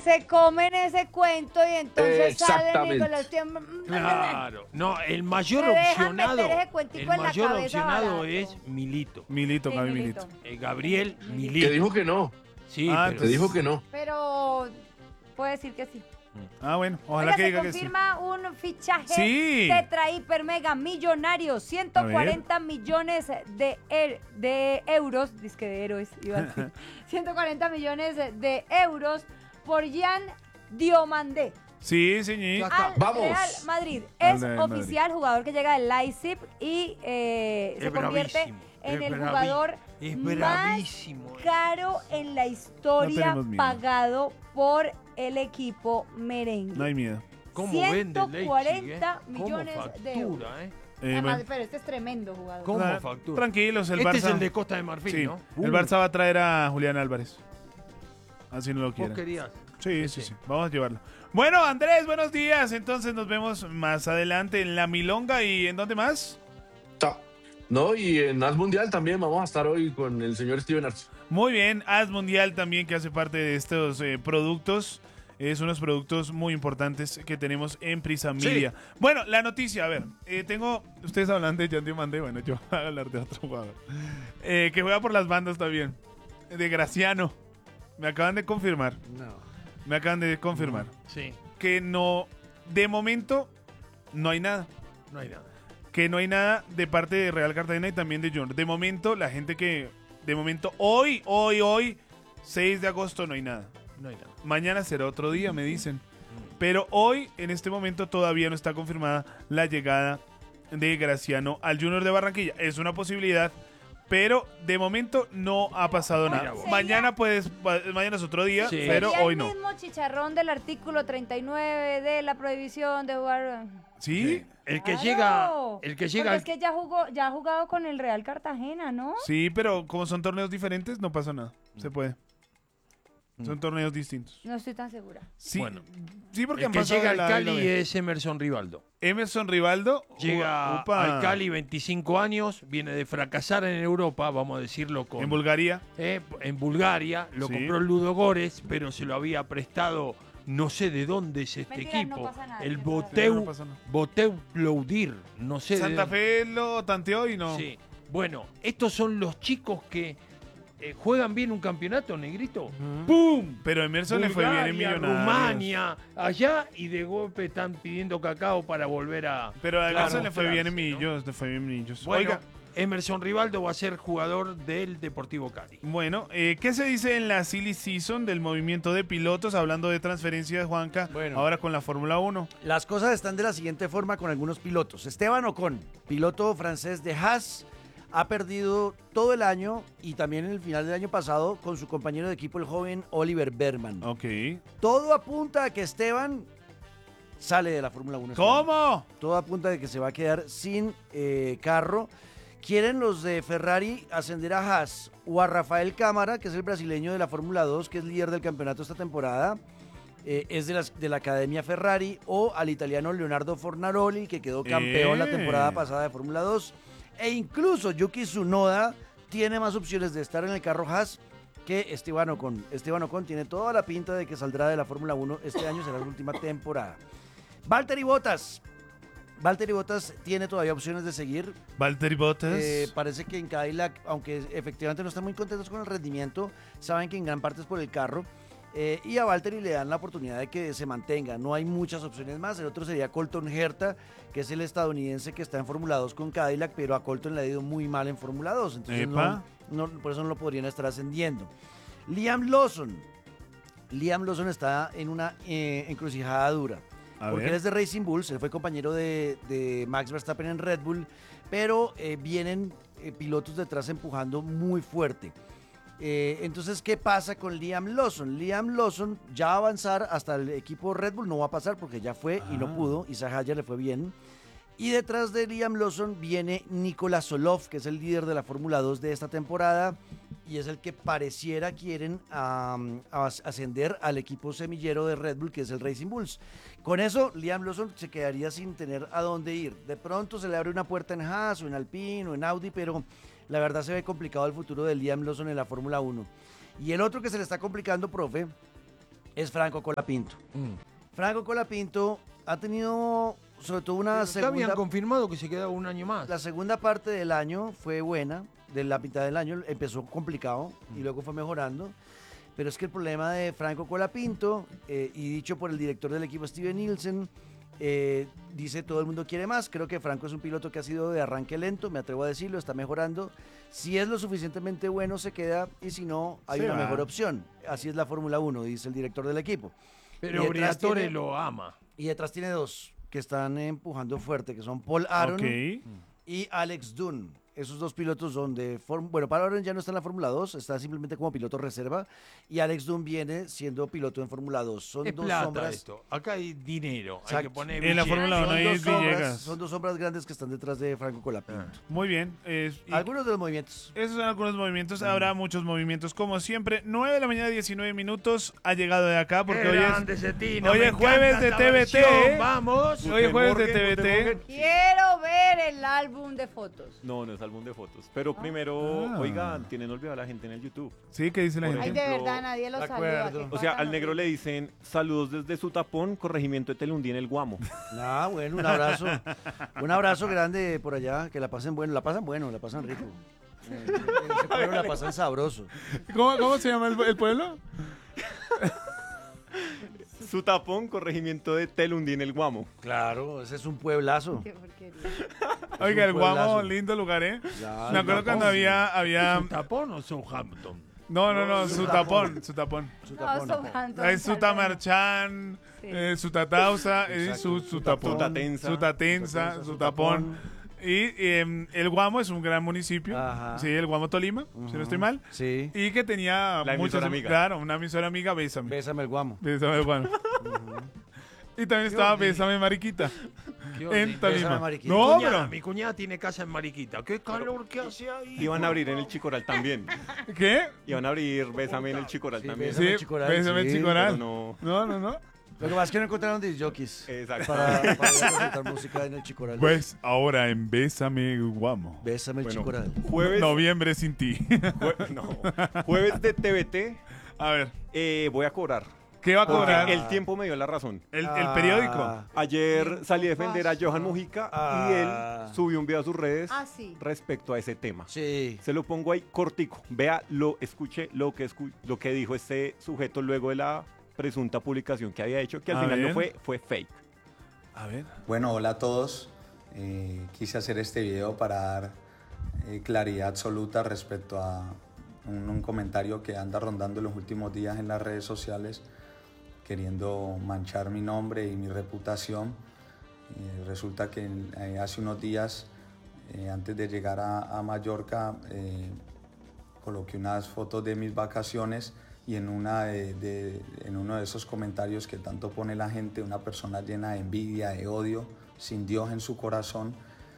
se comen ese cuento y entonces salen y con los tiempos. Claro. No, el mayor Se dejan opcionado, meter ese cuentico en la cabeza barato. es Milito. Milito, Sí, Gaby Milito. Milito. Gabriel Que Milito. dijo que no. Sí, Ah, pero Que dijo que no. Pero puede decir que sí. Ah, bueno, ojalá Oiga, que se diga que sí. confirma un fichaje Sí. tetra hiper mega millonario, 140 millones de euros, disque de héroes, iba a decir, 140 millones de euros por Jan Diomandé. Sí, señor. Ya está. Al Vamos. Real Madrid. Al Es Real oficial jugador que llega del Leipzig y se Es convierte bravísimo, en es el braví- jugador es más bravísimo. caro en la No historia tenemos miedo. pagado por el equipo merengue. No hay miedo. ¿Cómo vende el Leipzig, 140 ¿Cómo millones de euros. factura, Además, Bueno, pero este es tremendo jugador. ¿Cómo tra- factura? tranquilos, el Este Barça. es el de Costa de Marfil, Sí, ¿no? el Barça va a traer a Julián Álvarez. Así no lo ¿Vos quieren. querías? Sí, sí, sí. Vamos a llevarlo. Bueno, Andrés, buenos días. Entonces nos vemos más adelante en La Milonga. ¿Y en dónde más? Ta. No, y en As Mundial también vamos a estar hoy con el señor Steven Arce. Muy bien, As Mundial también, que hace parte de estos productos. Es unos productos muy importantes que tenemos en Prisa Media. Bueno, la noticia, a ver, ustedes hablan de Jan Diomandé, bueno, yo voy a hablar de otro jugador. Que juega por las bandas también. De Graciano. Me acaban de confirmar. Me acaban de confirmar. Sí, Que no, de momento, no hay nada. no hay nada. Que no hay nada de parte de Real Cartagena y también de Junior. De momento, la gente que, de momento, hoy, 6 de agosto, no hay nada. No hay nada. Mañana será otro día, me dicen. Pero hoy, en este momento, todavía no está confirmada la llegada de Graciano al Junior de Barranquilla. Es una posibilidad, pero de momento no ha pasado nada. vos. Mañana mañana es otro día, Sí. pero Sería hoy el no. mismo chicharrón del artículo 39 de la prohibición de jugar. ¿Sí? El que Claro. llega Porque al- es que ya ha jugado con el Real Cartagena, ¿no? Sí, pero como son torneos diferentes, no pasa nada. Se puede. Son torneos distintos. No estoy tan segura. Sí, Bueno. sí, porque el han que pasado llega de al la A y la Cali B. es Emerson Rivaldo. Emerson Rivaldo Llega upa, al Cali, 25 años, viene de fracasar en Europa, vamos a decirlo con... en Bulgaria. en Bulgaria, lo Sí. compró Ludo Górez, pero se lo había prestado, no sé de dónde es este Mentira, equipo. no pasa nada, el no Boteu, no pasa nada. Boteu Ploudir, no sé de Santa dónde. Fe lo tanteó y no. Sí. Bueno, estos son los chicos que juegan bien un campeonato, Negrito. ¡Pum! Pero Emerson le fue bien en Bulgaria, Millonarios. Rumania, allá, y de golpe están pidiendo cacao para volver a... Pero a Emerson le fue bien en mostrarse, ¿no? Millos, le fue bien en Millos. Bueno, Oiga, Emerson Rivaldo va a ser jugador del Deportivo Cali. bueno, ¿qué se dice en la Silly Season del movimiento de pilotos? Hablando de transferencias, Juanca, Bueno. ahora con la Fórmula 1. Las cosas están de la siguiente forma con algunos pilotos. Esteban Ocon, piloto francés de Haas, ha perdido todo el año y también en el final del año pasado con su compañero de equipo, el joven Oliver Berman. Ok. Todo apunta a que Esteban sale de la Fórmula 1. ¿Cómo? Todo apunta a que se va a quedar sin carro. Quieren los de Ferrari ascender a Haas o a Rafael Cámara, que es el brasileño de la Fórmula 2, que es líder del campeonato esta temporada. Es de la Academia Ferrari, o al italiano Leonardo Fornaroli, que quedó campeón la temporada pasada de Fórmula 2. E incluso Yuki Tsunoda tiene más opciones de estar en el carro Haas que Esteban Ocon. Esteban Ocon tiene toda la pinta de que saldrá de la Fórmula 1 este año, será la última temporada. Valtteri Bottas. Valtteri Bottas tiene todavía opciones de seguir. Valtteri Bottas. Parece que en Cadillac, aunque efectivamente no están muy contentos con el rendimiento, saben que en gran parte es por el carro. Y a Valtteri le dan la oportunidad de que se mantenga. No hay muchas opciones más. El otro sería Colton Herta, que es el estadounidense que está en Fórmula 2 con Cadillac, pero a Colton le ha ido muy mal en Fórmula 2. Entonces por eso no lo podrían estar ascendiendo. Liam Lawson. Liam Lawson está en una encrucijada dura. Porque él es de Racing Bulls, él fue compañero de Max Verstappen en Red Bull, pero vienen pilotos detrás empujando muy fuerte. Entonces, ¿qué pasa con Liam Lawson? Liam Lawson ya va a avanzar hasta el equipo Red Bull, no va a pasar porque ya fue y no pudo, y Sahaja le fue bien. Y detrás de Liam Lawson viene Nicolas Solov, que es el líder de la Fórmula 2 de esta temporada y es el que pareciera quieren ascender al equipo semillero de Red Bull, que es el Racing Bulls. Con eso, Liam Lawson se quedaría sin tener a dónde ir. De pronto se le abre una puerta en Haas o en Alpine o en Audi, pero la verdad se ve complicado el futuro de Liam Lawson en la Fórmula 1. Y el otro que se le está complicando, profe, es Franco Colapinto. Franco Colapinto ha tenido, sobre todo una Pero habían segunda... confirmado que se quedaba un año más. La segunda parte del año fue buena, de la mitad del año empezó complicado y luego fue mejorando. Pero es que el problema de Franco Colapinto, y dicho por el director del equipo Steven Nielsen, dice todo el mundo quiere más. Creo que Franco es un piloto que ha sido de arranque lento, me atrevo a decirlo, está mejorando. Si es lo suficientemente bueno se queda y si no hay Se una va. mejor opción. Así es la Fórmula 1, dice el director del equipo. Pero Y detrás Briatore tiene- lo ama. Y detrás tiene dos que están empujando fuerte, que son Paul Aron Ok. y Alex Dunn. Esos dos pilotos son de... Bueno, Paul Aron ya no está en la Fórmula 2, está simplemente como piloto reserva. Y Alex Dunn viene siendo piloto en Fórmula 2. Son Es dos plata sombras... esto. Acá hay dinero. Hay que Exacto. poner En la billete. Fórmula 1 Son hay dos sombras, Villegas. son dos sombras grandes que están detrás de Franco Colapinto. Muy bien. Y Algunos de los movimientos. esos son algunos movimientos. Habrá muchos movimientos. Como siempre, 9 de la mañana, 19 minutos. Ha llegado de acá porque Qué hoy grande, es... Cetino, hoy me es jueves encanta de esta TVT, versión, Vamos. Hoy es jueves de TVT. Quiero ver el álbum de fotos. No, no es álbum de fotos. Pero primero, Ah. oigan, tienen olvidado a la gente en el YouTube. Sí, ¿qué dice la Por Ay, gente? de ejemplo, verdad, nadie lo de saluda. acuerdo. qué O sea, cosa al negro horrible. le dicen saludos desde su tapón, corregimiento de Telundí en el Guamo. Ah, bueno, un abrazo. Un abrazo grande por allá. Que la pasen bueno, la pasan rico. En ese pueblo la pasan sabroso. ¿Cómo se llama el pueblo? Su tapón, corregimiento de Telundí en el Guamo. Claro, ese es un pueblazo. Qué porquería. Oiga, el un pueblazo. Guamo, lindo lugar, ¿eh? Ya, Me acuerdo el cuando tapón, había... ¿Su tapón o Southampton? No, su tapón. Su No, tapón. Southampton, Es su Tamarchán, Sí. su Tatausa, Exacto, su tapón. Su Tatensa. Su Tatensa, su tapón. Y el Guamo es un gran municipio. Ajá. Sí, el Guamo Tolima, si no estoy mal. Sí. Y que tenía La muchas... emisora amiga. Claro, una emisora amiga, Bésame. Bésame el guamo. Bésame, Guamo. Y también estaba Bésame, Mariquita. Qué En horrible. Tolima. Bésame, Mariquita. No, Cuñada, pero... mi cuñada tiene casa en Mariquita. Qué calor que hace ahí. Iban a abrir en el Chicoral también. ¿Qué? Iban a abrir Bésame en el Chicoral Sí, también. Bésame Sí, el Chicoral, Bésame el sí, Chicoral. Pero no. No. Lo que pasa es que no encontraron disjockeys Exacto. para ir a presentar música en el Chicoral. Pues ahora en Bésame, Guamo. Bésame el Bueno, Chicoral. jueves, Noviembre sin ti. no, jueves de TVT, A ver, voy a cobrar. ¿qué va a Porque cobrar? el tiempo me dio la razón. El periódico. Ah, Ayer salí a defender a Johan Mujica y él subió un video a sus redes Ah, sí. respecto a ese tema. Sí. Se lo pongo ahí cortico. Vea, escuche lo que dijo este sujeto luego de la presunta publicación que había hecho, que al A final ver. no fue fake. A ver. Bueno, hola a todos. Quise hacer este video para dar claridad absoluta respecto a un comentario que anda rondando en los últimos días en las redes sociales, queriendo manchar mi nombre y mi reputación. Resulta que hace unos días, antes de llegar a Mallorca, coloqué unas fotos de mis vacaciones y en uno de esos comentarios que tanto pone la gente, una persona llena de envidia, de odio, sin Dios en su corazón,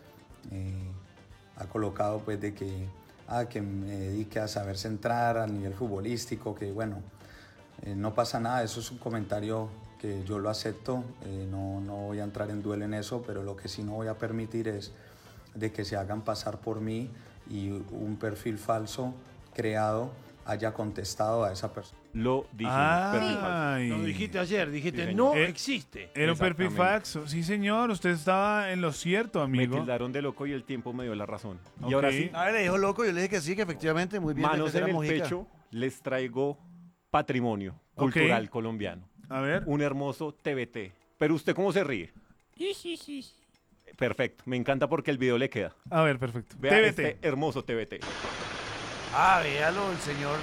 ha colocado pues de que me dedique a saber centrar a nivel futbolístico, que bueno, no pasa nada, eso es un comentario que yo lo acepto, no voy a entrar en duelo en eso, pero lo que sí no voy a permitir es de que se hagan pasar por mí y un perfil falso creado haya contestado a esa persona. Lo dije. perfil falso. Ay. Lo dijiste ayer, dijiste, Sí, no señor. existe. Era un perfil Exactamente. falso. Sí, señor, usted estaba en lo cierto, Me amigo. tildaron de loco y el tiempo me dio la razón. Ok. Y ahora sí, A ver, le dijo loco, yo le dije que sí, que efectivamente, muy bien. manos defender en a el Mojica. pecho, les traigo patrimonio Ok. cultural colombiano. A ver. Un hermoso TBT. Pero usted, ¿cómo se ríe? Perfecto, me encanta porque el video le queda. A ver, perfecto. Vea TVT. este hermoso TBT. Ah, véalo, el señor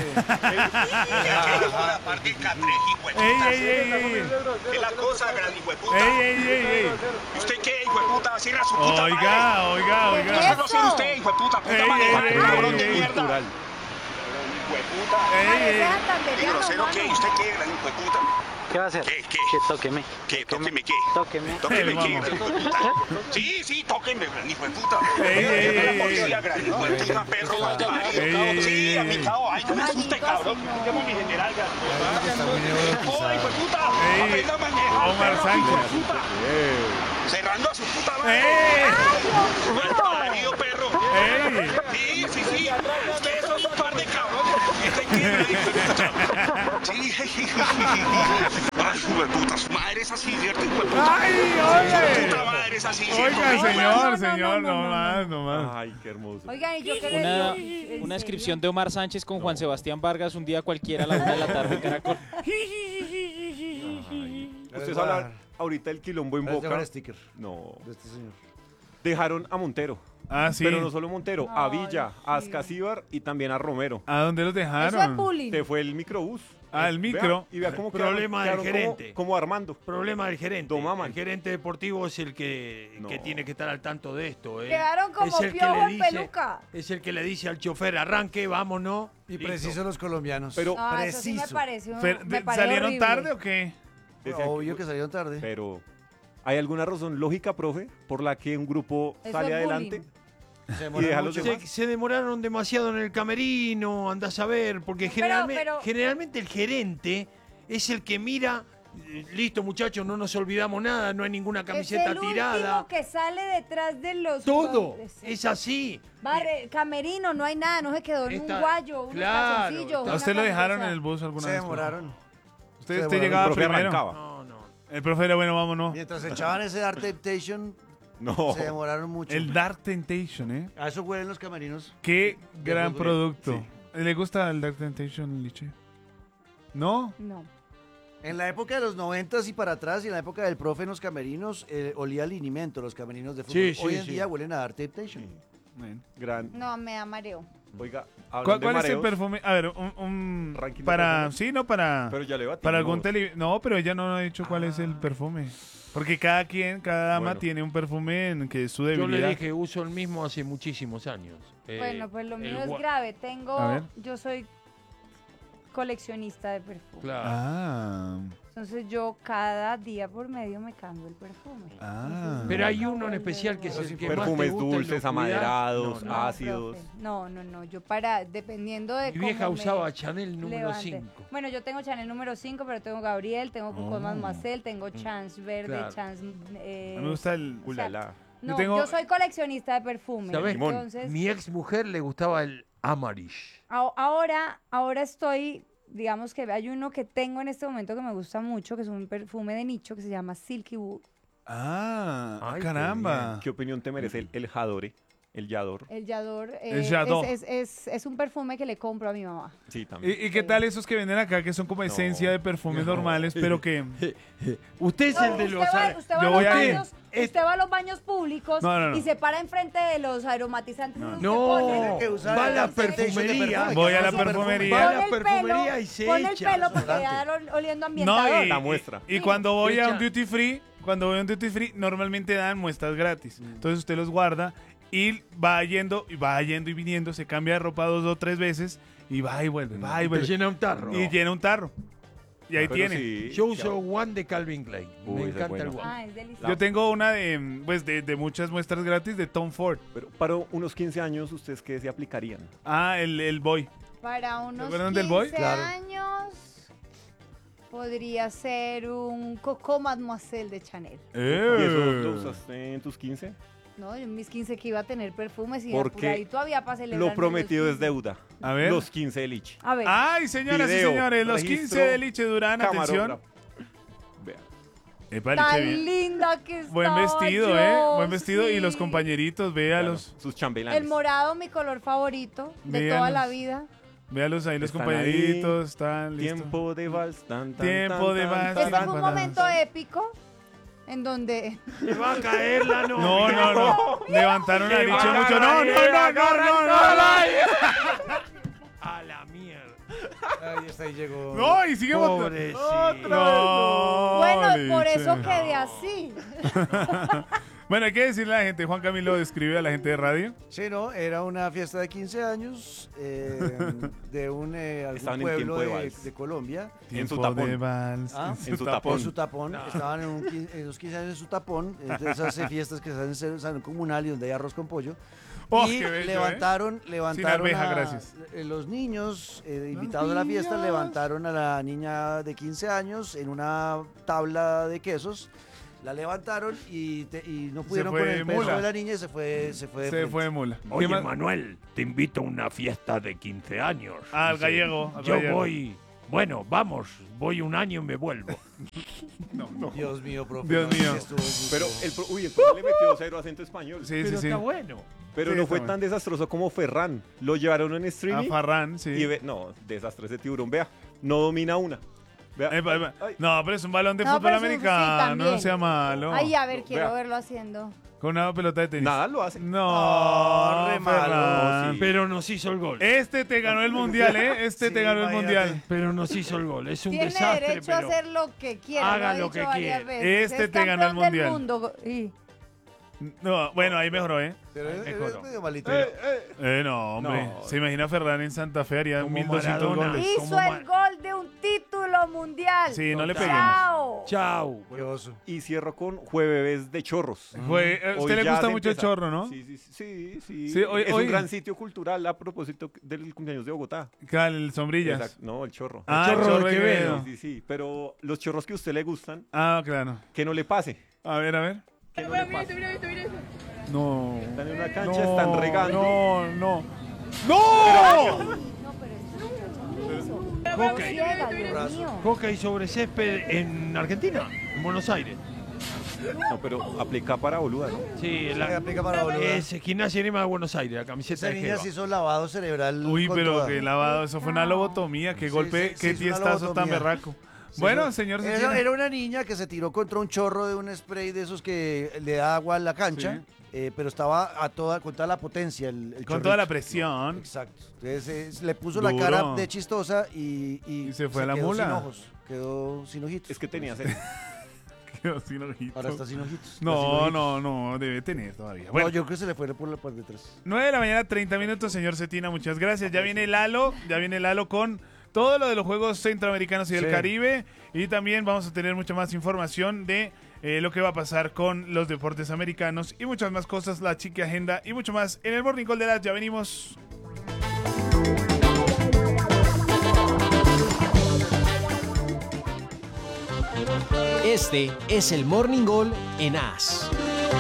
¡Ey! ¿Qué la cosa, gran hijo de puta? ¡Ey! ¿Usted qué, hijo de puta? Cierra su puta madre. Oiga. Eso no ser usted, hijo de puta. Puta Ey, madre, ey, cabrón de ey, mierda. Cultural. Hijo de puta. ¡Ey! ¿Qué grosero qué? ¿Usted qué, gran hijo de puta? ¿Qué va a hacer? ¿Qué? Que tóqueme. ¿Qué? Tóqueme qué. Tóqueme. Tóqueme El qué, vamos. gran hijo de puta. Sí, tóqueme, gran hijo de puta. Ey. La policía, gran hijo de puta, perro. Ey. Sí, a mi cabo. Ay, que me asuste, cabrón. Llamo a mi general, gran hijo de puta. Joder, hijo de puta. Ey. Aprenda a manejar, Omar perro, Sánchez. hijo de puta. Cerrando a su puta madre. ¡Ey! Mal parido, perro. ¡Ey! Sí. Ustedes son un par de cabrones. Sí. Ay, putas, madre es así, ¿cierto? ¡Ay, oye! Puta madre es así, Oiga, ¿cierto? señor, no más, no más. Ay, qué hermoso. Oigan, ¿y yo qué Una, le digo? ¿En una serio? inscripción de Omar Sánchez con Juan Sebastián Vargas un día cualquiera a la 1 de la tarde en Caracol. Ustedes hablan ahorita del quilombo en Voy a Boca. sticker No. de este señor. Dejaron a Montero. Ah, sí. Pero no solo Montero, a Ay, Villa, a sí. Ascasíbar y también a Romero. ¿A dónde los Eso es dejaron? bullying. Se fue el microbús. Ah, el micro. Vea, y vea cómo Problema del quedaron gerente. como Armando. Problema del gerente. Domaman. El gerente deportivo es el que No. tiene que estar al tanto de esto. Quedaron como Es el que piojo le en dice- peluca. Es el que le dice al chofer, arranque, vámonos. Y listo. preciso los colombianos. Pero- Ah, eso sí me preciso. pareció. Fer- me parece ¿Salieron horrible. tarde o qué? Decían Obvio que salieron tarde. Pero, ¿hay alguna razón lógica, profe, por la que un grupo Eso sale es adelante? bullying. Se Y demoran deja a los mucho. demás. Se demoraron demasiado en el camerino, andás a ver, porque Pero- generalmente el gerente es el que mira, listo muchachos, no nos olvidamos nada, no hay ninguna camiseta es el tirada. último que sale detrás de los Todo jugadores. es así. Barre, camerino, no hay nada, no se quedó en Está- un guayo, un claro, calzoncillo. está- ¿A usted lo una dejaron en camisa. el bus alguna Se vez? demoraron. ¿Usted, Se usted demoraron. El llegaba profe primero? arrancaba. No, no. El profe era bueno, vámonos. Mientras echaban ese Art Temptation, No. se demoraron mucho. El Dark Temptation, ¿eh? A eso huelen los camerinos. Qué gran fútbol. producto. ¿Le gusta el Dark Temptation, Liche? ¿No? No. En la época de los 90s y para atrás, y en la época del profe en los camerinos, olía al linimento los camerinos de fútbol. Sí, sí, Hoy en sí. día huelen a Art Temptation. Bueno. Gran. No, me da mareo. Oiga, ¿Cuál, hablando de cuál es el mareos, perfume? A ver, un Ranking de para... perfumes. Sí, no, para... Pero ya le batimos. Para algún tele... No, pero ella no ha dicho cuál es el perfume. Porque cada dama Bueno. tiene un perfume en que es su Yo debilidad. le dije, uso el mismo hace muchísimos años. Bueno, pues lo el mío es gua- grave. A Tengo, ver. yo soy coleccionista de perfume. Claro. Ah, Entonces yo cada día por medio me cambio el perfume. ah. Pero hay uno en especial que es el que más te Perfumes gusta y lo dulces, cuidás. amaderados, No, no. ácidos. Profe. No. Yo dependiendo de Mi vieja cómo me usaba Chanel número levante. 5. Bueno, yo tengo Chanel número 5, pero tengo Gabriel, tengo Coco Oh. Mademoiselle, tengo Chance Verde, Claro. Chance... A mí me gusta el... Ulala. No, tengo- yo soy coleccionista de perfume. ¿Sabes? Entonces, Mi ex mujer le gustaba el Amarish. ahora estoy, digamos que hay uno que tengo en este momento que me gusta mucho, que es un perfume de nicho que se llama Silky Wood. Ah, Ay, qué caramba. ¿Qué opinión te merece el Jadore? El Yador. El Yador El Yador. es un perfume que le compro a mi mamá. Sí, también. ¿Y qué tal esos que venden acá que son como esencia de perfumes normales, pero que... Usted es el de los... Usted va Yo a voy los a ir. baños, usted va a los baños públicos No. y se para enfrente de los aromatizantes. esos que No, ponen. que usar va a el la Temptation de perfumería. perfume, Voy a la que es un perfumería. Va a Pon la el perfumería pelo, y se pon el echa. pelo para quedar oliendo ambientador. No, La muestra. Y cuando voy a un Echa. duty free, normalmente dan muestras gratis. Entonces usted los guarda y va yendo y viniendo, se cambia de ropa 2 o 3 veces y va y vuelve, va y Te vuelve. llena un tarro. Y llena un tarro. Y ahí Pero tiene. sí, Yo uso One de Calvin Klein. Uy, Me ese es encanta bueno. el One. Ah, es delicioso. Yo tengo una de muchas muestras gratis de Tom Ford. Pero para unos 15 años, ¿ustedes qué se aplicarían? Ah, el Boy. Para unos acuerdan 15 del Boy? Claro. años podría ser un Coco Mademoiselle de Chanel. ¿Y eso lo usaste en tus 15? No, yo en mis 15 que iba a tener perfumes y Porque por ahí todavía para celebrar. Lo prometido es deuda. A ver. Los 15 de Lich. A ver, Ay, señoras Video, y señores, los registro, 15 de Liche Durán, atención. Camarógrafo. Vea. Epa, tan Liche, bien. linda que estaba Buen vestido, yo, Buen vestido. Y los sí. compañeritos, véalos. Claro, sus chambelanes. El morado, mi color favorito de toda Véalos. la vida. Véalos ahí, los Están compañeritos. Están listos. Tiempo de vals. Tan, tan, Tiempo tan, de tan, vals. tan, Este fue un para- momento épico en donde Te va a caer la novia. No. Levantaron a Se Liche va a mucho. agarrar, No. A la mierda. Ahí está, ahí llegó. No, y sigue botando. Pobrecito. No, bueno, por Liche. eso quedé así. Bueno, hay que decirle a la gente, Juan Camilo describe a la gente de radio. Sí, no, era una fiesta de 15 años de algún Estaban en pueblo tiempo de vals. de Colombia. En su Tiempo tapón. de vals, Ah, en su Por tapón. su tapón, estaban en los 15 años en su tapón, de esas fiestas que se hacen en salón comunal y donde hay arroz con pollo. Oh, y qué bello, levantaron Sin arveja, a gracias. los niños invitados a la fiesta, levantaron a la niña de 15 años en una tabla de quesos La levantaron y no pudieron fue con el peso mula. de la niña y se fue de Se frente. fue de mula. Oye, ¿Qué más? Manuel, te invito a una fiesta de 15 años. Al Dice, gallego, al Yo gallego. voy, bueno, vamos, voy un año y me vuelvo. Dios mío, profe. Dios no, sí mío. estuvo muy Pero duro. el profe le metió 0 acento español. Sí, Pero sí, sí. está bueno. Pero Sí, no está fue bueno. tan desastroso como Ferran. Lo llevaron en A streaming. Farran, sí. Y no, desastre ese tiburón. Vea, no domina una. Vea. Epa, epa. Ay. No, pero es un balón de No, fútbol pero sí, americano, también. no sea malo. Ay, a ver, quiero Vea. verlo haciendo. Con una pelota de tenis. Nada lo hace. No, re malo, Ferran. sí. Pero nos hizo el gol. Este te ganó el mundial, ¿eh? Este Sí, te ganó el imagínate. mundial. Pero nos hizo el gol. Es un Tiene desastre, derecho a pero... hacer lo que quiera. haga he lo dicho que varias quiera. veces. Este Es te ganó el campeón del mundial. mundo. Y No, bueno, ahí mejoró, ¿eh? Pero es mejoró. medio malito. No, hombre. No. ¿Se imagina Ferran en Santa Fe? Haría Como 1200 Maradona. goles. hizo como el gol de un título mundial. Sí, no le Total. peguemos. Chao. Chao. Qué oso. Y cierro con Jueves de Chorros. ¿A Hoy usted le ya gusta se mucho el empieza. chorro, no? Sí, sí, sí. sí. Sí, hoy- es hoy- un gran sitio cultural a propósito del cumpleaños de Bogotá. El sombrillas. Exacto. No, el chorro. Ah, El chorro de Quevedo. Sí, sí, sí. Pero los chorros que a usted le gustan, Ah, claro. que no le pase. A ver, a ver. Que no le pase. No. Están en una cancha, están regando. No. ¡No! No, pero es Hockey. ciega, Dios mío. Hockey sobre césped en Argentina, en Buenos Aires. No, pero aplica para boluda, ¿no? Sí, Se aplica para boluda. es Gimnasia Grima de Buenos Aires, la camiseta Esa de niña Jeva. se hizo lavado cerebral. Uy, con pero toda. qué lavado. Eso fue una lobotomía. Qué Sí, golpe, sí, qué sí, es una tiestazo tan lobotomía. berraco. Sí, Bueno, no. señor Era, Cecina. era una niña que se tiró contra un chorro de un spray de esos que le da agua a la cancha, pero estaba con toda la potencia. El Con toda la chorrito. presión. Exacto. Entonces le puso Duro. la cara de chistosa y Y se fue a la quedó mula. sin ojos. Quedó sin ojitos. Es que tenía sed. Quedó sin ojitos. Ahora está sin ojitos. Está sin No, ojitos. no, debe tener todavía. No, Bueno, yo creo que se le fue por la parte de atrás. 9 de la mañana, 30 minutos, señor Cetina, muchas gracias. Ya viene Lalo con todo lo de los Juegos Centroamericanos y del Sí. Caribe. Y también vamos a tener mucha más información de lo que va a pasar con los deportes americanos y muchas más cosas, la chiqui agenda y mucho más en el Morning Call de las. Ya venimos. Este es el Morning Call en AS.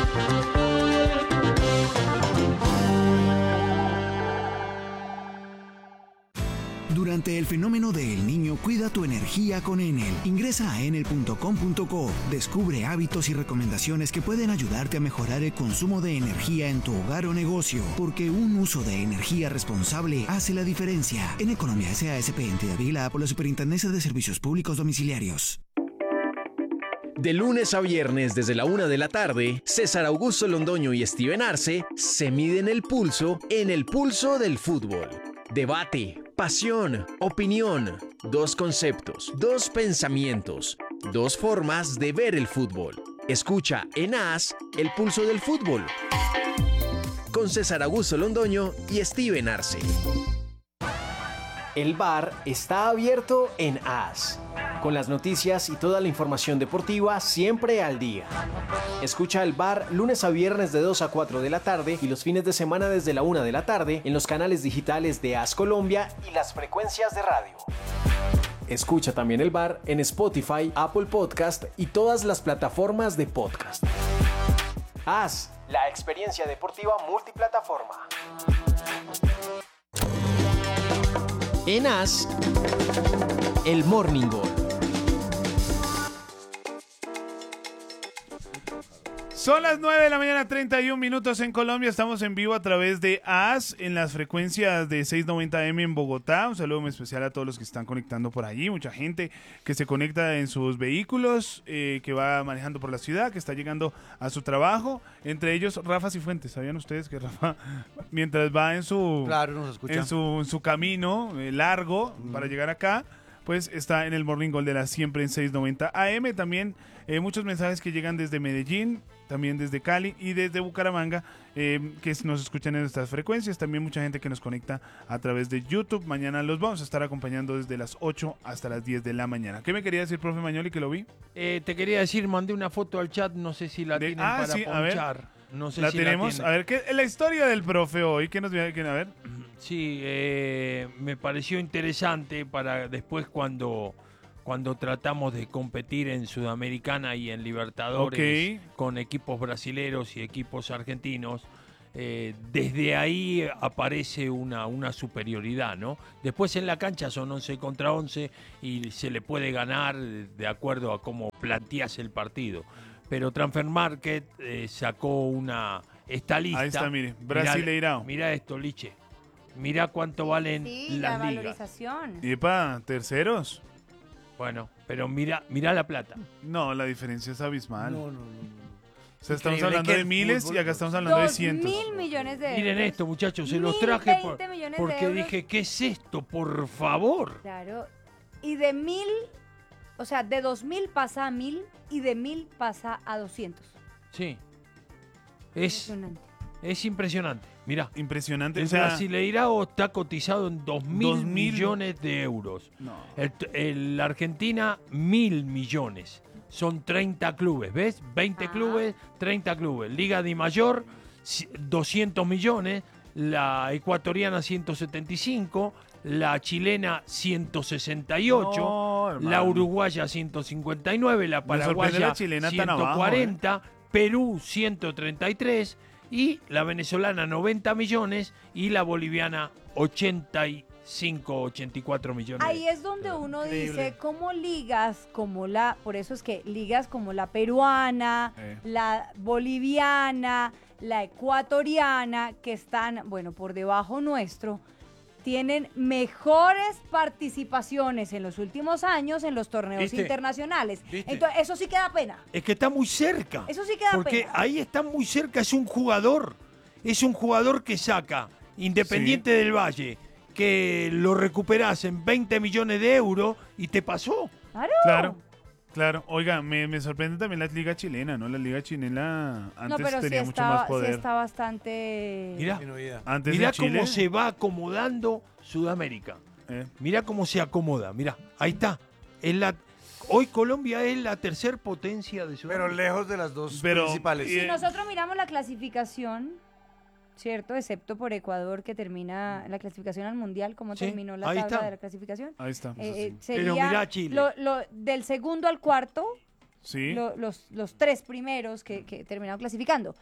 Durante el fenómeno de El Niño, cuida tu energía con Enel. Ingresa a enel.com.co, descubre hábitos y recomendaciones que pueden ayudarte a mejorar el consumo de energía en tu hogar o negocio, porque un uso de energía responsable hace la diferencia. En Economía S.A.S.P. entidad vigilada por la Superintendencia de Servicios Públicos Domiciliarios. De lunes a viernes desde la 1 de la tarde, César Augusto Londoño y Steven Arce se miden el pulso en el pulso del fútbol. Debate, pasión, opinión, dos conceptos, dos pensamientos, dos formas de ver el fútbol. Escucha en AS el pulso del fútbol. Con César Augusto Londoño y Steven Arce. El bar está abierto en AS, con las noticias y toda la información deportiva siempre al día. Escucha el bar lunes a viernes de 2 a 4 de la tarde y los fines de semana desde la 1 de la tarde en los canales digitales de AS Colombia y las frecuencias de radio. Escucha también el bar en Spotify, Apple Podcast y todas las plataformas de podcast. AS, la experiencia deportiva multiplataforma. En AS, el Morning Call. Son las 9 de la mañana, 31 minutos en Colombia. Estamos en vivo a través de AS en las frecuencias de 690M en Bogotá. Un saludo muy especial a todos los que están conectando por allí. Mucha gente que se conecta en sus vehículos, que va manejando por la ciudad, que está llegando a su trabajo. Entre ellos, Rafa Cifuentes. ¿Sabían ustedes que Rafa, mientras va en su, Claro, nos escucha. en su camino largo para llegar acá, pues está en el Morning Call de la siempre en 690 AM. También muchos mensajes que llegan desde Medellín, también desde Cali y desde Bucaramanga, que nos escuchan en estas frecuencias. También mucha gente que nos conecta a través de YouTube. Mañana los vamos a estar acompañando desde las 8 hasta las 10 de la mañana. ¿Qué me quería decir, profe Mañoli, que lo vi? Te quería decir, mandé una foto al chat, no sé si la tienen para sí, a ver. ponchar. No sé La si tenemos. tienen. A ver, ¿qué la historia del profe hoy? ¿Qué nos viene a ver? Sí, me pareció interesante para después cuando cuando tratamos de competir en Sudamericana y en Libertadores con equipos brasileros y equipos argentinos. Desde ahí aparece una superioridad, ¿no? Después en la cancha son 11 contra 11 y se le puede ganar de acuerdo a cómo planteas el partido. Pero Transfer Market sacó esta lista. Ahí está, mire, Brasileirao. Mira esto, Liche. Mira cuánto valen la las ligas. valorización. ¿Y para terceros? Bueno, pero mira la plata. No, la diferencia es abismal. No. O sea, estamos Increíble hablando que de el miles fútbol, y acá estamos hablando de 2.000 cientos. millones de euros. Miren esto, muchachos, se los traje 1.020 millones de porque euros. dije, ¿qué es esto? Por favor. Claro. Y de 1.000, o sea, de 2.000 pasa a 1.000 y de 1.000 pasa a 200. Sí. Impresionante. Es impresionante. Mirá. Impresionante. El O sea, Brasileirao está cotizado en 2.000 2.000 millones de euros. no. El Argentina, 1.000 millones. Son 30 clubes, ¿ves? 20 clubes, 30 clubes. Liga Di Mayor, 200 millones. La ecuatoriana, 175. La chilena, 168. No, hermano. La uruguaya, 159. La Me sorprende paraguaya, la chilena tan abajo, 140. Perú, 133. Y la venezolana, 90 millones. Y la boliviana, 84 millones. Ahí es donde uno dice, como ligas como por eso es que ligas como la peruana, la boliviana, la ecuatoriana, que están, bueno, por debajo nuestro, tienen mejores participaciones en los últimos años en los torneos ¿Viste? internacionales. ¿Viste? Entonces, eso sí que da pena. Es que está muy cerca. Eso sí que da Porque pena. ahí está muy cerca, es un jugador. Es un jugador que saca Independiente del Valle, que lo recuperás en 20 millones de euros y te pasó. Claro. Oiga, me sorprende también la liga chilena, ¿no? La liga chilena antes No, pero tenía sí mucho más está, poder. sí está bastante... Mirá, Antes mirá de Chile, cómo se va acomodando Sudamérica. Mirá cómo se acomoda. Mirá, ahí está. Hoy Colombia es la tercer potencia de Sudamérica. Pero lejos de las dos principales. Si nosotros miramos la clasificación, ¿cierto? Excepto por Ecuador, que termina la clasificación al Mundial. ¿Cómo Sí, terminó la ahí tabla está. de la clasificación? Ahí está. Sería Pero mirá Chile. del segundo al cuarto, Sí. los tres primeros que terminaron clasificando.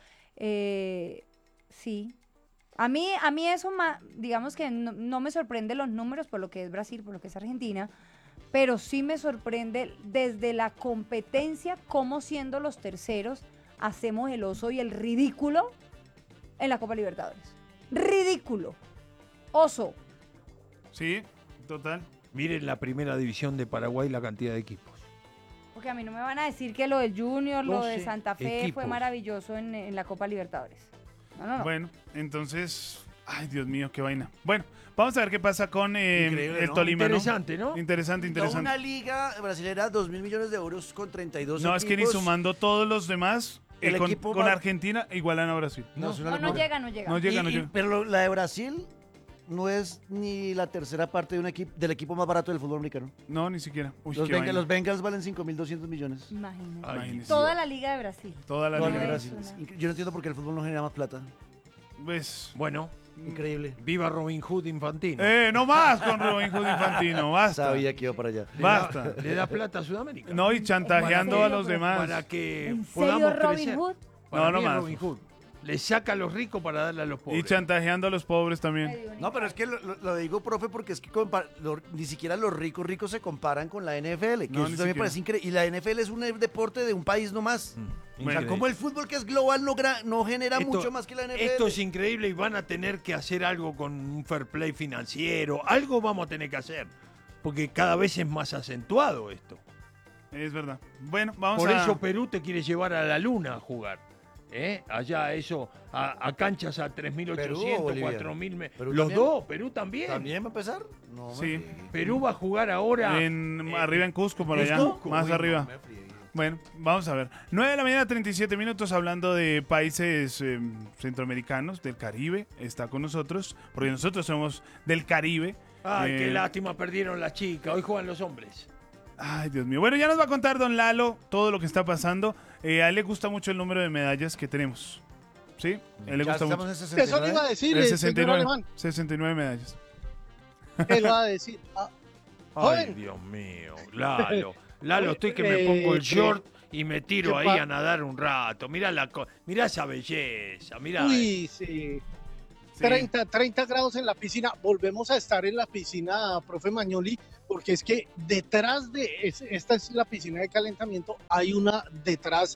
Sí. A mí eso, digamos que no me sorprende los números por lo que es Brasil, por lo que es Argentina, pero sí me sorprende desde la competencia, cómo siendo los terceros hacemos el oso y el ridículo en la Copa Libertadores. Ridículo. Oso. Sí, total. Miren la primera división de Paraguay, la cantidad de equipos. Porque a mí no me van a decir que lo del Junior, lo de 12 Santa Fe equipos. fue maravilloso en la Copa Libertadores. No. Bueno, entonces, ay, Dios mío, qué vaina. Bueno, vamos a ver qué pasa con Increíble, el ¿no? Tolima, Interesante, ¿no? Interesante. Una liga brasileña, 2.000 millones de euros con 32 No, equipos. es que ni sumando todos los demás, El con equipo con más- Argentina igualan a Brasil. No, es una No locura. llega. No llega. Pero la de Brasil no es ni la tercera parte de del equipo más barato del fútbol americano. No, ni siquiera. Uy, Los, qué vaina. los Bengals valen 5.200 millones. Imagínate. Imagínese. Toda la Liga de Brasil. Toda la Toda liga. la es Brasil. una- Yo no entiendo por qué el fútbol no genera más plata. Pues, Bueno, Increíble. viva Robin Hood Infantino. no más con Robin Hood Infantino, basta. Sabía que iba para allá. Basta. Le da plata a Sudamérica. No, y chantajeando ¿En a serio? los demás. Para que ¿En podamos serio Robin crecer. Hood? Para No mí es más. Robin Hood. Le saca a los ricos para darle a los pobres. Y chantajeando a los pobres también. No, pero es que lo digo, profe, porque es que ni siquiera los ricos se comparan con la NFL, que No, eso ni también siquiera. parece increíble. Y la NFL es un deporte de un país nomás. O sea, Increíble. como el fútbol que es global no genera Esto- mucho más que la NFL. Esto es increíble y van a tener que hacer algo con un fair play financiero. Algo vamos a tener que hacer. Porque cada vez es más acentuado esto. Es verdad. Bueno, vamos Por a... eso Perú te quiere llevar a la luna a jugar. Allá a canchas a ¿Perú 3.800, o Bolivia? 4.000. ¿Perú Los también? dos, Perú también. ¿También va a empezar? No, Sí. Perú va a jugar ahora. Arriba en Cusco, por allá. Cusco. Más Uy, arriba. no me friegue. Bueno, vamos a ver. 9 de la mañana, 37 minutos, hablando de países centroamericanos, del Caribe. Está con nosotros, porque nosotros somos del Caribe. Ay, qué lástima, perdieron las chicas. Hoy juegan los hombres. Ay, Dios mío. Bueno, ya nos va a contar don Lalo todo lo que está pasando. A él le gusta mucho el número de medallas que tenemos. ¿Sí? A él le Ya gusta estamos mucho. en 69. Eso le iba a decir, El señor 69, Alemán. 69 medallas. Él va a decir, Ay, Dios mío, Lalo, estoy que me pongo el short y me tiro ahí a nadar un rato. Mirá esa belleza, mirá. Uy, sí. 30 grados en la piscina. Volvemos a estar en la piscina, profe Magnoli, porque es que detrás de esta es la piscina de calentamiento, hay una detrás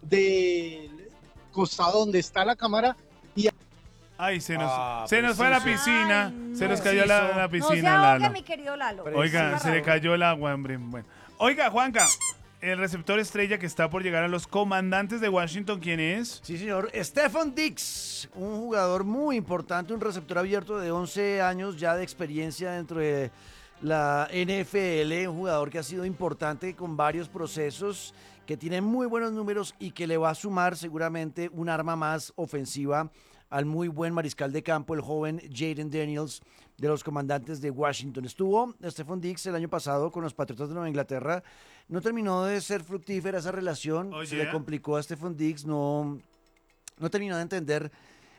del costado donde está la cámara y ay, se nos fue a la piscina. Ay, no. Se nos cayó la piscina, no se ahogue, Lalo. mi querido Lalo. Oiga, se le cayó el agua, hombre. Bueno. Oiga, Juanca, el receptor estrella que está por llegar a los Comandantes de Washington, ¿quién es? Sí, señor. Stephon Diggs, un jugador muy importante, un receptor abierto de 11 años ya de experiencia dentro de la NFL, un jugador que ha sido importante con varios procesos, que tiene muy buenos números y que le va a sumar seguramente un arma más ofensiva al muy buen mariscal de campo, el joven Jaden Daniels de los Comandantes de Washington. Estuvo Stephon Diggs el año pasado con los Patriotas de Nueva Inglaterra. No terminó de ser fructífera esa relación. Se le complicó a Stephon Diggs. No terminó de entender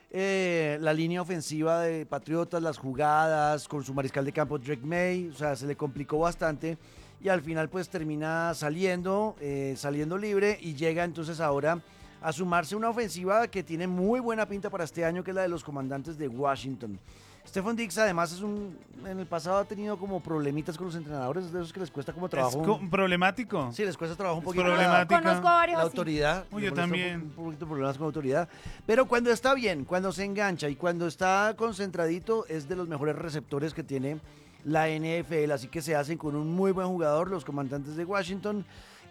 la línea ofensiva de Patriotas, las jugadas con su mariscal de campo Drake May. O sea, se le complicó bastante. Y al final pues termina saliendo libre y llega entonces ahora a sumarse una ofensiva que tiene muy buena pinta para este año, que es la de los Comandantes de Washington. Stephon Diggs además en el pasado ha tenido como problemitas con los entrenadores, de esos que les cuesta como trabajo. ¿Es problemático? Sí, les cuesta trabajo un poquito. Conozco a varios la así. autoridad. Yo también. Un poquito de problemas con la autoridad. Pero cuando está bien, cuando se engancha y cuando está concentradito, es de los mejores receptores que tiene la NFL. Así que se hacen con un muy buen jugador los Comandantes de Washington.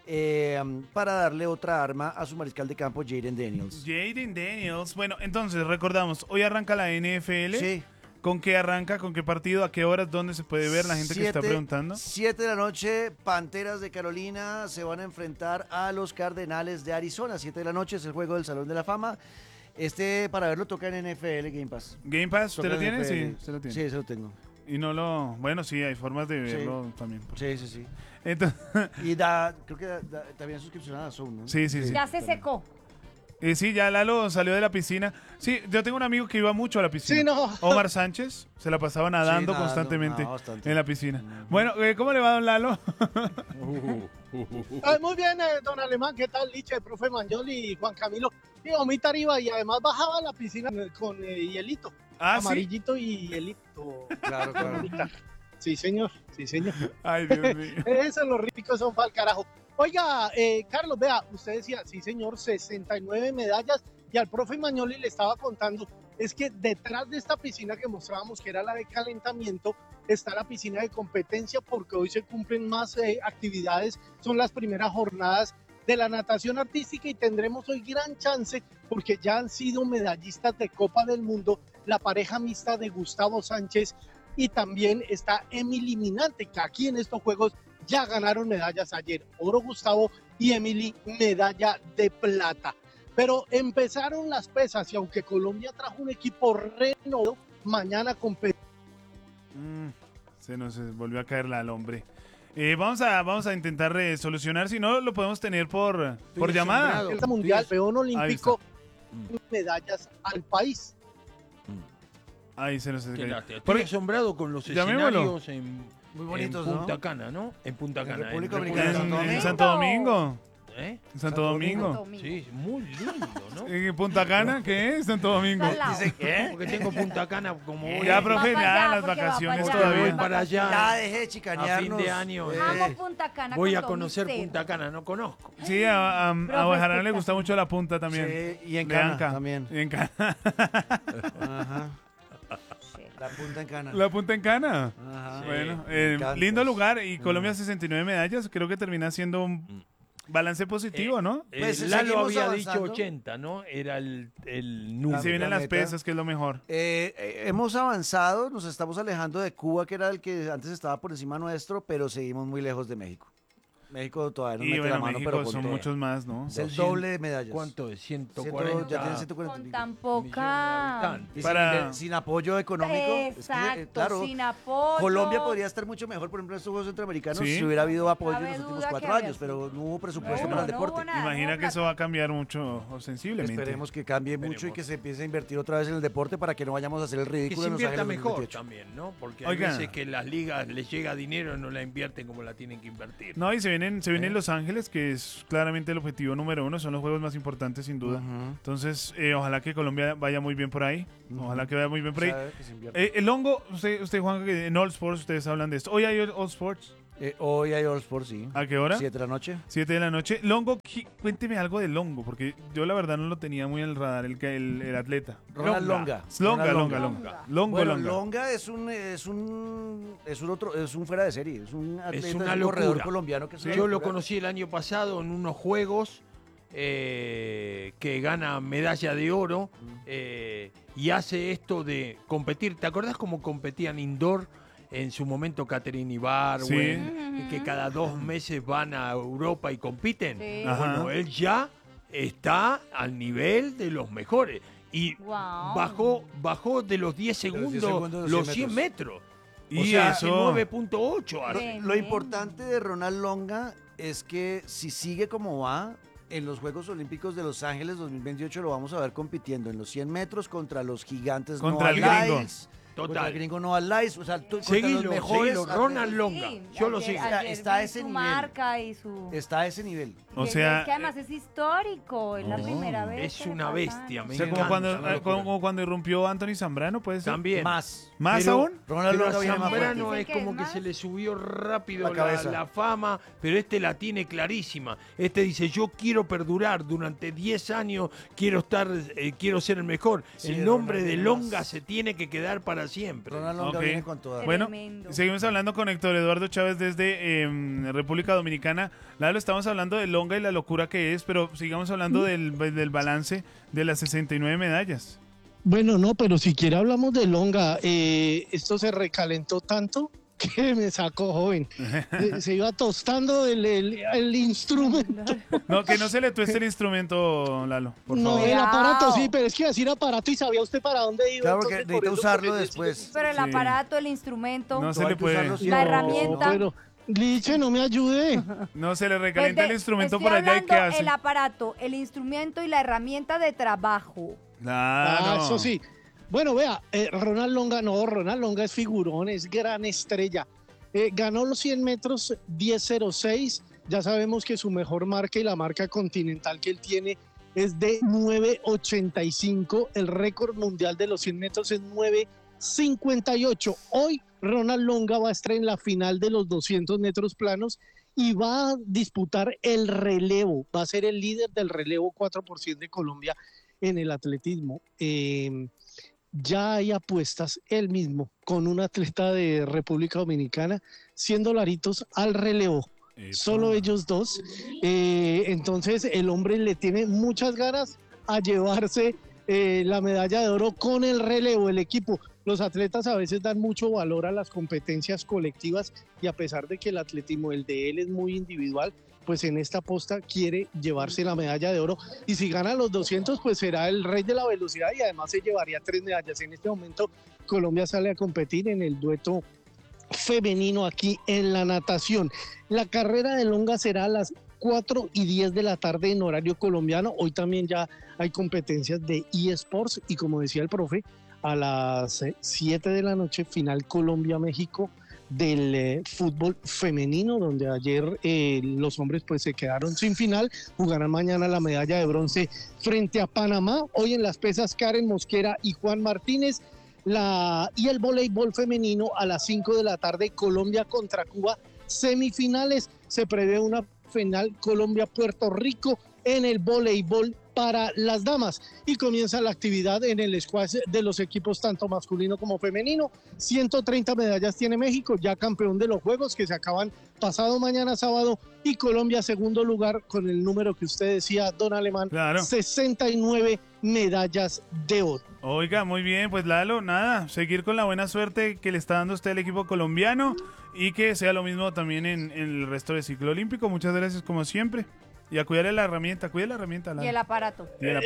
Para darle otra arma a su mariscal de campo, Jaden Daniels. Jaden Daniels. Bueno, entonces recordamos, hoy arranca la NFL. Sí. ¿Con qué arranca? ¿Con qué partido? ¿A qué horas? ¿Dónde se puede ver la gente que está preguntando? 7 de la noche, Panteras de Carolina se van a enfrentar a los Cardenales de Arizona. 7 de la noche es el juego del Salón de la Fama. Para verlo toca en NFL Game Pass. ¿Game Pass? ¿Usted lo tiene? Sí, se lo tiene. Sí, se lo tengo. Y no lo... Bueno, sí, hay formas de verlo también. Sí. Entonces... Y creo que también suscripción a Zoom, ¿no? Sí. Ya se secó. Sí, ya Lalo salió de la piscina. Sí, yo tengo un amigo que iba mucho a la piscina. Sí, no. Omar Sánchez, se la pasaba nadando constantemente en la piscina. Bueno, ¿cómo le va, don Lalo? Muy bien, don Alemán, ¿qué tal? Liche, profe Magnoli y Juan Camilo. Sí, Omita arriba y además bajaba a la piscina con hielito. Amarillito y hielito. Claro. Sí, señor. Ay, Dios mío. Esos los ricos son pa'l carajo. Oiga, Carlos, vea, usted decía, sí señor, 69 medallas, y al profe Magnoli le estaba contando, es que detrás de esta piscina que mostrábamos, que era la de calentamiento, está la piscina de competencia, porque hoy se cumplen más actividades, son las primeras jornadas de la natación artística y tendremos hoy gran chance, porque ya han sido medallistas de Copa del Mundo, la pareja mixta de Gustavo Sánchez, y también está Emily Minante, que aquí en estos Juegos ya ganaron medallas ayer, oro Gustavo y Emily medalla de plata. Pero empezaron las pesas y aunque Colombia trajo un equipo renovado, mañana compete. Se nos volvió a caer al hombre. Vamos a intentar solucionar, si no lo podemos tener por llamada. El mundial, peón olímpico, medallas al país. Ahí se nos Estoy asombrado con los escenarios muy bonitos, en Punta Cana, ¿no? En Punta Cana. República Dominicana. En Santo Domingo. ¿Eh? En Santo Domingo. Sí, muy lindo, ¿no? ¿En Punta Cana? ¿Qué es Santo Domingo? Dice que porque tengo Punta Cana como voy. Ya, profe, ya las vacaciones todavía. Voy para allá. Ya dejé chicanearnos. A fin de año. Amo Punta Cana. Voy a conocer Punta Cana, no conozco. Sí, a Ojalá le gusta mucho la punta también. Sí, y en Cana también. Y en Cana. Ajá. La punta en Cana. La punta en Cana. Ajá. Bueno, lindo lugar. Y Colombia 69 medallas. Creo que termina siendo un balance positivo, ¿no? Pues Lalo había dicho 80, ¿no? Era el número. Y se vienen las pesas, que es lo mejor. Hemos avanzado, nos estamos alejando de Cuba, que era el que antes estaba por encima nuestro, pero seguimos muy lejos de México. México todavía no Y mete bueno, la mano, México pero con son todo. muchos más, ¿no? Es el doble de medallas. ¿Cuánto es? 140. Ya tienen 140 Con y tan pico. poca... Y Para- sin apoyo económico. Exacto, es que, claro, sin apoyo. Colombia podría estar mucho mejor, por ejemplo, en estos Juegos Centroamericanos Sí. si hubiera habido apoyo en Cabe los últimos duda que 4 había años, sido. pero no hubo presupuesto No, para el no deporte. hubo nada. Imagina que eso va a cambiar mucho sensiblemente. Esperemos que cambie mucho y que se empiece a invertir otra vez en el deporte para que no vayamos a hacer el Que ridículo se en Los invierta Ángeles mejor 2028. también, ¿no? Porque hay Oiga. veces que las ligas les llega dinero y no la invierten como la tienen que invertir. No, y se vienen Los Ángeles, que es claramente el objetivo número 1, son los juegos más importantes sin duda. Ujú. Entonces, ojalá que Colombia vaya muy bien por ahí. Ojalá que vaya muy bien por ahí. Sabe que se invierte. El hongo, usted Juan, que en All Sports ustedes hablan de esto. Hoy hay All Sports. Hoy hay All Sports, sí. ¿A qué hora? 7 de la noche. 7 de la noche. Longo, cuénteme algo de Longo, porque yo la verdad no lo tenía muy en el radar, el atleta. Ronald Longa. Longa. Bueno, Longa. Longa es un fuera de serie, es un atleta, Es es una un corredor locura. colombiano que es una Yo lo locura. conocí el año pasado en unos juegos que gana medalla de oro y hace esto de competir. ¿Te acordás cómo competían indoor en su momento Catherine Ibarwen? Que cada 2 meses van a Europa y compiten. Sí. Ajá. Bueno, él ya está al nivel de los mejores. Y Wow. bajó de los 10 segundos los 100 metros. Y O sea, eso- en 9.8 hace. Lo importante de Ronald Longa es que si sigue como va, en los Juegos Olímpicos de Los Ángeles 2028 lo vamos a ver compitiendo en los 100 metros contra los gigantes Contra Noah el gringo. Lyles, contra Total. el gringo Noah Lyles, o sea, contra Seguilo, los mejores seguilo, atletas. Ronald Longa. Sí, Yo lo ayer- sigo. ayer Está a vi ese su nivel. marca y su... Está a ese nivel. O Y sea, es que además es histórico, es la primera vez. Es que le una pasa bestia, algo. me o sea, encanta. como cuando irrumpió Anthony Zambrano, ¿puede ser? También. Más. ¿Más Pero- aún? Ronald Pero Longa a viene más fuerte. Zambrano es Dicen que como es que más. se le subió rápido La cabeza. la fama, pero este la tiene clarísima. Este dice, yo quiero perdurar durante 10 años, quiero ser el mejor. Sí, El nombre Ronald de viene Longa más. se tiene que quedar para siempre. Ronald Longa Ok. viene con toda. Bueno, Tremendo. seguimos hablando con Héctor Eduardo Chávez desde República Dominicana. Lalo, estamos hablando de Longa y la locura que es, pero sigamos hablando del balance de las 69 medallas. Bueno, no, pero si quiere hablamos de Longa. Esto se recalentó tanto que me sacó joven. Se iba tostando el instrumento. No, que no se le tueste el instrumento, Lalo, por No, favor. el aparato sí, pero es que decir aparato y sabía usted para dónde iba. Claro, porque entonces, por necesita eso usarlo porque después. Pero el Sí. aparato, el instrumento, No se le puede. la herramienta. Pero, Liche, no me ayude. No se le recalienta el instrumento estoy por allá y ¿qué hablando hace? el aparato, el instrumento y la herramienta de trabajo. Claro. Eso sí. Bueno, vea, Ronald Longa es figurón, es gran estrella. Ganó los 100 metros 10.06. Ya sabemos que su mejor marca y la marca continental que él tiene es de 9.85. El récord mundial de los 100 metros es 9.58. Hoy Ronald Longa va a estar en la final de los 200 metros planos y va a disputar el relevo. Va a ser el líder del relevo 4% de Colombia en el atletismo. Ya hay apuestas él mismo con un atleta de República Dominicana, $100 al relevo. Solo ellos dos. Entonces el hombre le tiene muchas ganas a llevarse la medalla de oro con el relevo, el equipo. Los atletas a veces dan mucho valor a las competencias colectivas y a pesar de que el atletismo, el de él es muy individual, pues en esta posta quiere llevarse la medalla de oro y si gana los 200 pues será el rey de la velocidad y además se llevaría 3 medallas. En este momento Colombia sale a competir en el dueto femenino aquí en la natación. La carrera de Longa será a las 4:10 de la tarde en horario colombiano. Hoy también ya hay competencias de eSports y como decía el profe, a las 7 de la noche final Colombia-México del fútbol femenino, donde ayer los hombres pues se quedaron sin final, jugarán mañana la medalla de bronce frente a Panamá. Hoy en las pesas Karen Mosquera y Juan Martínez. Y el voleibol femenino a las 5 de la tarde, Colombia contra Cuba, semifinales. Se prevé una final Colombia-Puerto Rico en el voleibol para las damas y comienza la actividad en el squash de los equipos tanto masculino como femenino. 130 medallas tiene México, ya campeón de los Juegos que se acaban pasado mañana sábado, y Colombia segundo lugar con el número que usted decía, don Alemán, 69 medallas de oro. Oiga, muy bien, pues Lalo, nada, seguir con la buena suerte que le está dando usted al equipo colombiano y que sea lo mismo también en el resto del ciclo olímpico. Muchas gracias como siempre. Y a cuidar la herramienta, Lalo. Y el aparato.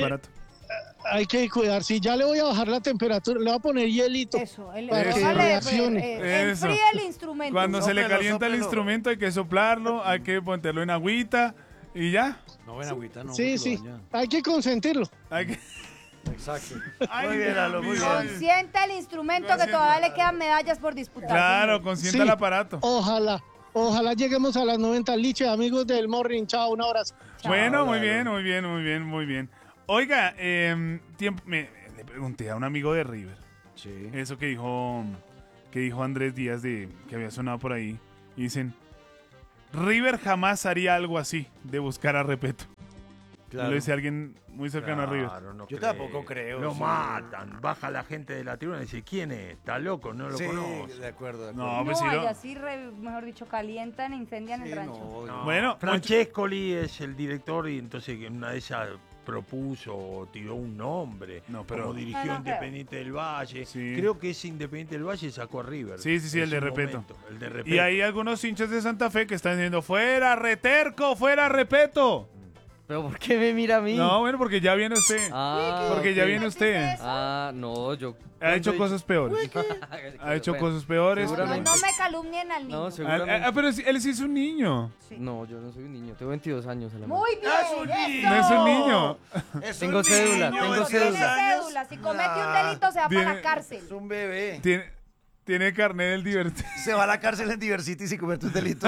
Hay que cuidar, sí, ya le voy a bajar la temperatura, le voy a poner hielito. Eso, para que reaccione. Enfríe el instrumento. Cuando se le calienta el instrumento hay que soplarlo, hay que ponerlo en agüita y ya. No, en agüita no. Sí, hay que consentirlo. Exacto. Muy bien, Lalo, muy bien. Consienta el instrumento que todavía le quedan medallas por disputar. Claro, consienta el aparato. Ojalá lleguemos a las 90. Liche, amigos del Morning, chao, un abrazo. Bueno, muy bien. Oiga, le pregunté a un amigo de River. Sí. Eso que dijo Andrés Díaz que había sonado por ahí. Y dicen, River jamás haría algo así, de buscar a Repeto. Claro. Lo dice alguien muy cercano a River. No Yo tampoco creo. Lo matan, baja la gente de la tribuna y dice, ¿quién es? ¿Está loco? No lo conozco. De acuerdo. No, pues y así, mejor dicho, calientan e incendian el rancho. Bueno, Francescoli es el director y entonces una de esas propuso o tiró un nombre, como dirigió Independiente del Valle. Sí. Creo que ese Independiente del Valle sacó a River. Sí, el de Repeto. Y hay algunos hinchas de Santa Fe que están diciendo, ¡fuera Reterco, fuera Repeto! ¿Pero por qué me mira a mí? No, bueno, porque ya viene usted. Ya viene usted. No, yo... Ha hecho cosas peores. Ha hecho cosas peores. No me calumnien al niño. No, seguramente. Pero él sí es un niño. Sí. No, yo no soy un niño. Tengo 22 años. Muy bien. No es un niño. Tengo cédula. Tiene cédula. Si comete un delito se va para la cárcel. Es un bebé. Tiene carnet del Diversity. Se va a la cárcel en Diversity si comete un delito.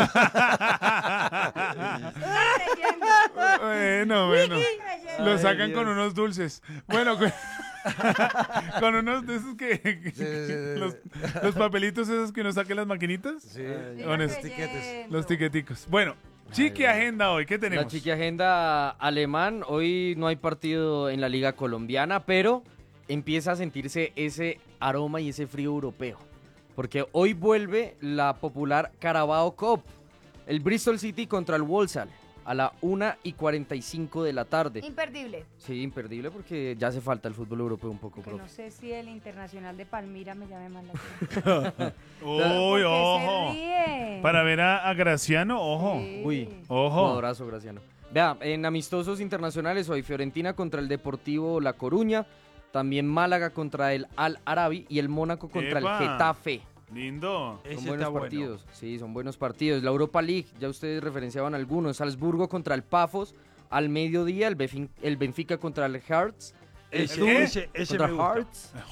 Bueno. Lo sacan con unos dulces. Bueno, con unos de esos los papelitos esos que nos saquen las maquinitas. Sí. Con esos tiquetes. Los tiqueticos. Bueno, Chiqui Agenda hoy, ¿qué tenemos? La Chiqui Agenda alemán. Hoy no hay partido en la Liga Colombiana, pero empieza a sentirse ese aroma y ese frío europeo. Porque hoy vuelve la popular Carabao Cup. El Bristol City contra el Walsall a la 1:45 de la tarde. Imperdible. Sí, imperdible porque ya hace falta el fútbol europeo un poco, profe. No sé si el Internacional de Palmira me llame más la atención. Uy, ojo. Para ver a Graciano, ojo. Sí. Uy, ojo. Jugadorazo Graciano. Vea, en amistosos internacionales hoy Fiorentina contra el Deportivo La Coruña, también Málaga contra el Al Arabi y el Mónaco contra el Getafe. Lindo. Son buenos partidos. Bueno. Sí, son buenos partidos. La Europa League, ya ustedes referenciaban algunos. Salzburgo contra el Pafos. Al mediodía, el Benfica contra el Hearts. Ese me gusta.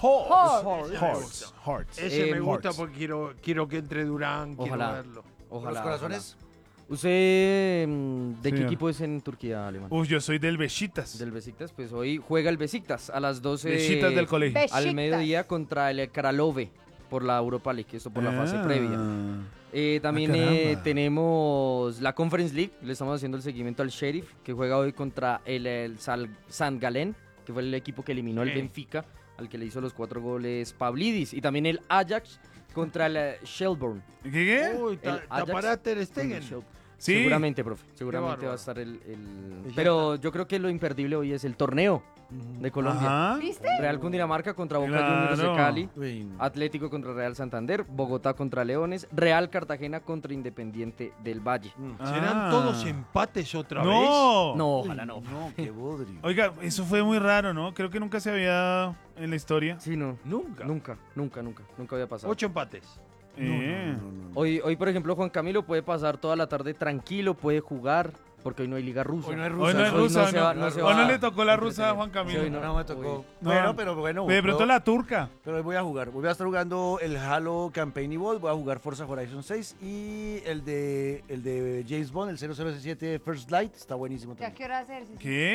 Hearts. Ese me gusta porque quiero que entre Durán. Ojalá. Quiero verlo. Ojalá. ¿Los corazones? ¿Usted de qué equipo es en Turquía, Alemán? Yo soy del Besiktas. Del Besiktas, pues hoy juega el Besiktas a las 12 Besiktas del colegio. Besiktas. Al mediodía contra el Kralove por la Europa League, esto por la fase previa. También tenemos la Conference League, le estamos haciendo el seguimiento al Sheriff, que juega hoy contra el St. Gallen, que fue el equipo que eliminó el Benfica, al que le hizo los 4 goles Pavlidis, y también el Ajax contra el Shelbourne. ¿Qué? Uy, ¿tapará Ter Stegen? Sí. Seguramente, profe, seguramente va a estar Pero yo creo que lo imperdible hoy es el torneo de Colombia. Ajá. ¿Viste? Real Cundinamarca contra Boca Juniors de Cali, Atlético contra Real Santander, Bogotá contra Leones, Real Cartagena contra Independiente del Valle. ¿Serán todos empates otra vez? No, ojalá no. No, qué bodrio. Oiga, eso fue muy raro, ¿no? Creo que nunca se había dado en la historia. Sí, no. Nunca. Nunca había pasado. 8 empates. Hoy, por ejemplo, Juan Camilo puede pasar toda la tarde tranquilo, puede jugar, porque hoy no hay liga rusa. Hoy no hay rusa. No no le tocó la rusa a Juan Camilo. Sí, no me tocó. No. Pero bueno. De pronto la turca. Pero hoy voy a jugar. Voy a estar jugando el Halo Campaign Evolved, voy a jugar Forza Horizon 6 y el de James Bond, el 0017 First Light, está buenísimo ¿A también. qué hora hacer? ¿Qué?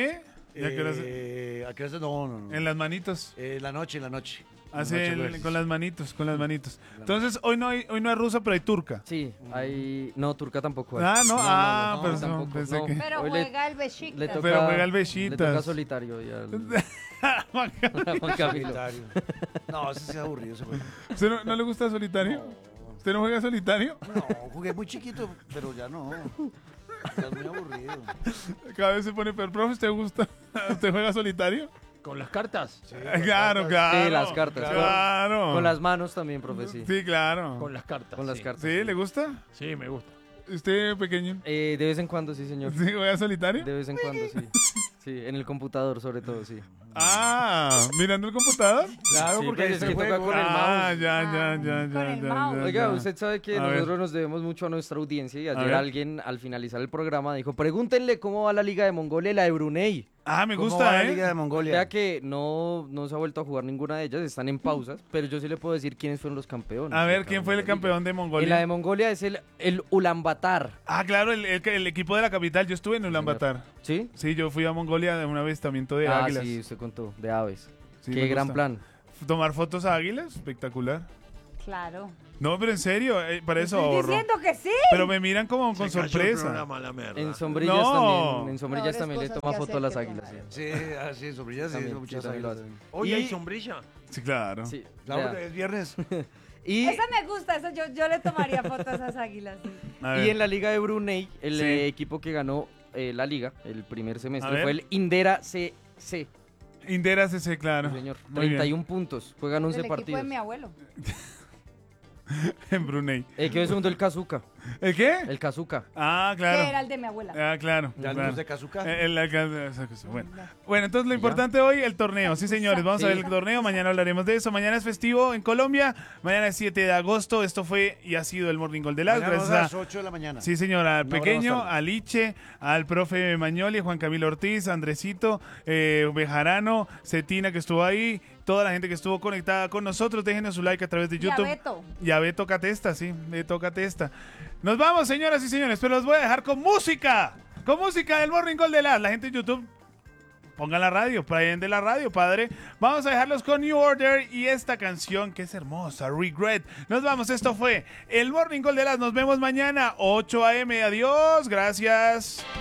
¿Y a qué hora ¿A qué hora? No. En las manitos. La noche. Con las manitos. Entonces, hoy no hay rusa, pero hay turca. Sí, hay... No, turca tampoco hay. No, No, pero tampoco, pensé no. que... Pero Hoy juega el Besiktas. Pero juega el Le Besiktas. toca solitario y al... Juan Camilo. No, ese sí es aburrido ese juego. ¿Usted no le gusta solitario? ¿Usted no juega solitario? No, jugué muy chiquito, pero ya no. Ya es muy aburrido. Cada vez se pone peor. Profe, ¿usted juega solitario? ¿Con las cartas? Sí, claro. Sí, las cartas. Claro. Con las manos también, profe, sí. Sí, claro. Con las cartas. Con las cartas. ¿Sí? ¿Le gusta? Sí, me gusta. ¿Usted pequeño? De vez en cuando, sí, señor. ¿Sí juega solitario? De vez en cuando, sí. Sí, en el computador, sobre todo, sí. ¿Mirando el computador? Claro, Sí, porque pues, es que toca con el mouse. Ya. Oiga, usted sabe que A ver. nosotros nos debemos mucho a nuestra audiencia y A ayer ver. alguien al finalizar el programa dijo, pregúntenle cómo va la Liga de Mongolia y la de Brunei. Me ¿Cómo gusta, va la Liga de Mongolia? Vea que no se ha vuelto a jugar ninguna de ellas, están en pausas, pero yo sí le puedo decir quiénes fueron los campeones. A ver, ¿quién fue el campeón de Mongolia? En la de Mongolia es el Ulaanbaatar. Claro, el equipo de la capital. Yo estuve en Ulaanbaatar. ¿Sí? Sí, yo fui a Mongolia de un avistamiento de águilas. Sí, usted contó, de aves. Sí, Qué me gran gusta. plan. Tomar fotos a águilas, espectacular. Claro. No, pero en serio, para eso Estoy ahorro. diciendo que sí. Pero me miran como con Se cayó el sorpresa. programa, la mierda. En sombrillas No. también, en sombrillas Peores también le cosas toma que foto a hacer las que águilas. tomar. Sí, en sombrillas, También, sí, muchas sí, también lo águilas. hacen. ¿Hoy Y- hay sombrilla? Sí, claro. Sí, Claro, vea. es viernes. Y, Esa me gusta, esa yo le tomaría fotos a esas águilas. Sí. A ver. y en la Liga de Brunei, el Sí. equipo que ganó la liga el primer A semestre ver. fue el Indera CC. Indera CC, claro. Sí, señor. Muy bien. 31 puntos, juegan 11 El equipo de partidos. mi abuelo. En Brunei. Quedó segundo el Kazuka. ¿El qué? El Kazuka. Claro. Que era el de mi abuela. Claro. Ya claro. no de Kazuka. El alcalde de esa cosa. Bueno, entonces lo importante hoy, el torneo. Sí, señores, vamos a ver el torneo. Mañana hablaremos de eso. Mañana es festivo en Colombia. Mañana es 7 de agosto. Esto fue y ha sido el Morning Call de las. Mañana Gracias a las 8 de la mañana. Sí, señor, al Una hora pequeño, más tarde. a Liche, al profe Mañoli, Juan Camilo Ortiz, Andresito, Bejarano, Cetina que estuvo ahí, toda la gente que estuvo conectada con nosotros. Déjenos su like a través de Y a YouTube. Beto. Y a Beto Catesta, sí, Beto Catesta. Nos vamos, señoras y señores, pero los voy a dejar con música. Con música del Morning Call de las. La gente de YouTube, pongan la radio, prende la radio, padre. Vamos a dejarlos con New Order y esta canción que es hermosa, Regret. Nos vamos, esto fue el Morning Call de las. Nos vemos mañana, 8 a.m. Adiós, gracias.